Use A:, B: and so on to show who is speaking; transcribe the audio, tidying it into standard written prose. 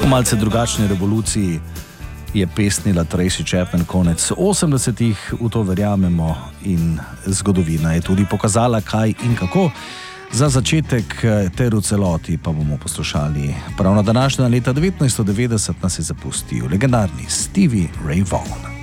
A: malce drugačni revoluciji je pesnila Tracy Chapman konec 80-ih, v to verjamemo, in zgodovina je tudi pokazala, kaj in kako. Za začetek ter v celoti pa bomo poslušali prav na današnjo leta 1990 nas je zapustil legendarni Stevie Ray Vaughan.